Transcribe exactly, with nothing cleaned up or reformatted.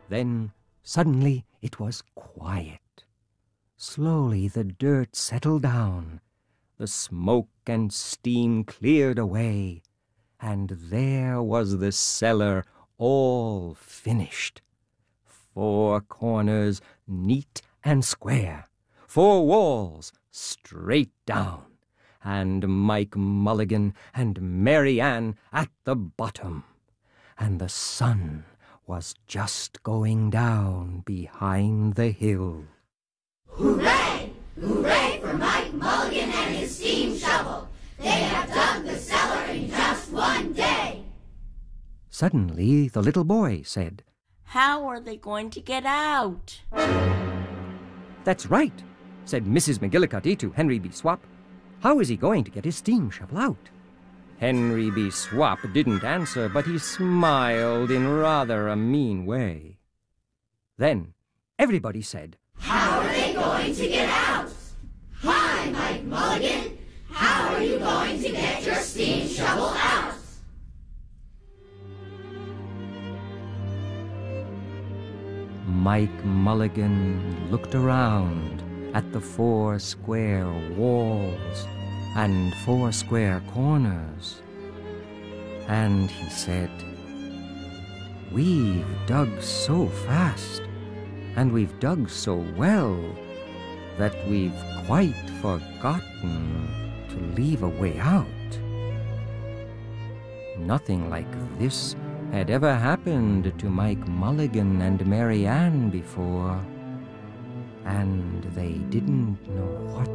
Then suddenly it was quiet. Slowly the dirt settled down, the smoke and steam cleared away, and there was the cellar all finished. Four corners neat and square, four walls straight down, and Mike Mulligan and Mary Ann at the bottom, and the sun was just going down behind the hill. Hooray! Hooray for Mike Mulligan and his steam shovel! They have dug the cellar in just one day! Suddenly the little boy said, "How are they going to get out?" "That's right," said Missus McGillicuddy to Henry B. Swap. "How is he going to get his steam shovel out?" Henry B. Swap didn't answer, but he smiled in rather a mean way. Then everybody said, "How are they going to get out? Hi, Mike Mulligan! How are you going to get your steam shovel out?" Mike Mulligan looked around at the four square walls and four square corners, and he said, "We've dug so fast, and we've dug so well, that we've quite forgotten to leave a way out." Nothing like this had ever happened to Mike Mulligan and Mary Ann before, and they didn't know what